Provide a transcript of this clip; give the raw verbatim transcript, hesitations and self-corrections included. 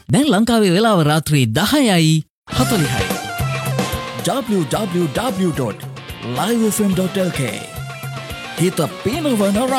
දැන් ලංකාවේ වෙලාව රාත්‍රී දහයයි හතළිහයි. w w w dot live f m dot l k හිත පිනවන